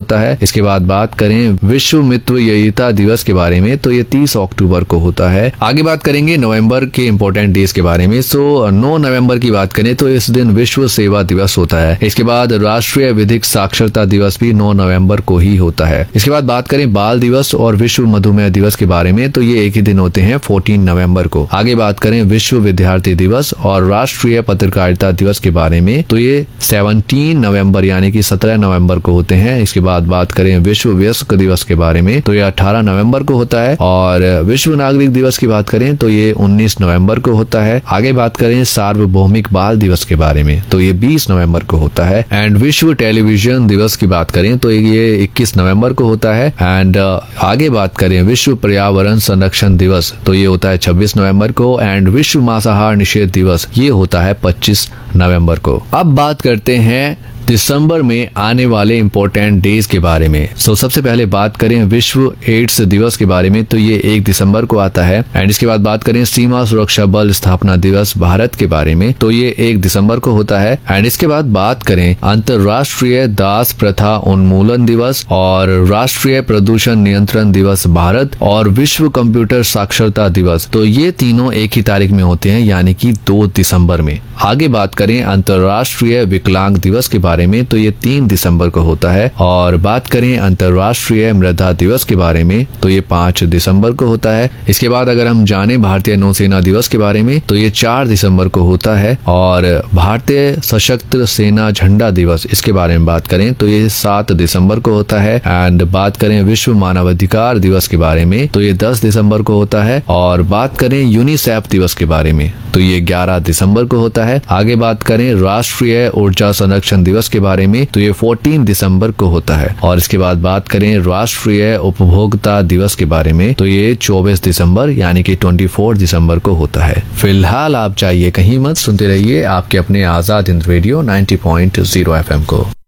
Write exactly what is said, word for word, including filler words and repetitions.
होता है। इसके बाद बात करें विश्व मितव्ययिता दिवस के बारे में तो ये तीस अक्टूबर को होता है। आगे बात करेंगे नवंबर के इंपॉर्टेंट डेज के बारे में। सो नौ नवंबर की बात करें तो इस दिन विश्व सेवा दिवस होता है। इसके बाद राष्ट्रीय विधिक साक्षरता दिवस भी नौ नवंबर को ही होता है। इसके बाद बात करें बाल दिवस और विश्व मधुमेह दिवस के बारे में तो ये एक ही दिन होते हैं चौदह नवंबर को। आगे बात करें विश्व विद्यार्थी दिवस और राष्ट्रीय पत्रकारिता दिवस के बारे में तो ये सत्रह नवंबर यानी कि सत्रह नवंबर को होते हैं। इसके बाद बात करें विश्व वयस्क दिवस के बारे में तो ये अठारह नवंबर को होता है और विश्व नागरिक दिवस की बात करें तो ये उन्नीस नवंबर को होता है। आगे बात करें सार्वभौमिक बाल दिवस के बारे में तो ये बीस नवंबर को होता है। एंड विश्व टेलीविजन दिवस की बात करें तो ये इक्कीस नवंबर को होता है। एंड आगे बात करें विश्व पर्यावरण संरक्षण दिवस तो ये होता है छब्बीस नवंबर को। एंड विश्व मांसाहार निषेध दिवस ये होता है पच्चीस नवंबर को। अब बात करते हैं दिसंबर में आने वाले इम्पोर्टेंट डेज के बारे में। सो so, सबसे पहले बात करें विश्व एड्स दिवस के बारे में तो ये एक दिसंबर को आता है। एंड इसके बाद बात करें सीमा सुरक्षा बल स्थापना दिवस भारत के बारे में तो ये एक दिसंबर को होता है। एंड इसके बाद बात करें अंतर्राष्ट्रीय दास प्रथा उन्मूलन दिवस और राष्ट्रीय प्रदूषण नियंत्रण दिवस भारत और विश्व कंप्यूटर साक्षरता दिवस तो ये तीनों एक ही तारीख में होते हैं यानी कि दो दिसंबर में। आगे बात करें अंतर्राष्ट्रीय विकलांग दिवस के बारे में तो ये तीन दिसंबर को होता है। और बात करें अंतर्राष्ट्रीय मृदा दिवस के बारे में तो ये पाँच दिसंबर को होता है। इसके बाद अगर हम जाने भारतीय नौसेना दिवस के बारे में तो ये चार दिसंबर को होता है। और भारतीय सशस्त्र सेना झंडा दिवस इसके बारे में बात करें तो ये सात दिसंबर को होता है। एंड बात करें विश्व मानवाधिकार दिवस के बारे में तो ये दस दिसंबर को होता है। और बात करें यूनिसेफ दिवस के बारे में तो ये ग्यारह दिसंबर को होता है। आगे बात करें राष्ट्रीय ऊर्जा संरक्षण दिवस के बारे में तो ये चौदह दिसंबर को होता है। और इसके बाद बात करें राष्ट्रीय उपभोक्ता दिवस के बारे में तो ये चौबीस दिसंबर यानी कि चौबीस दिसंबर को होता है। फिलहाल आप चाहिए कहीं मत, सुनते रहिए आपके अपने आजाद हिंद रेडियो नब्बे पॉइंट शून्य एफएम को।